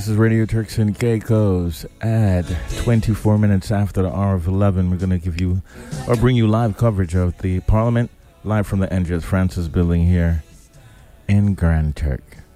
is Radio Turks and Caicos at 24 minutes after the hour of 11. We're going to give you or bring you live coverage of the Parliament live from the NGS Francis building here in Grand Turk.